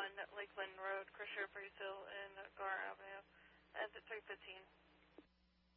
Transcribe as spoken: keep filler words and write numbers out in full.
Lakeland Road, Crusher, Breeze Hill, and Gar Avenue at the three fifteen.